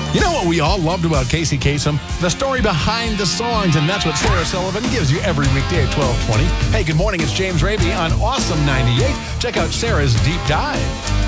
You know what we all loved about Casey Kasem? The story behind the songs, and that's what Sarah Sullivan gives you every weekday at 12:20. Hey, good morning. It's James Raby on Awesome 98. Check out Sarah's Deep Dive.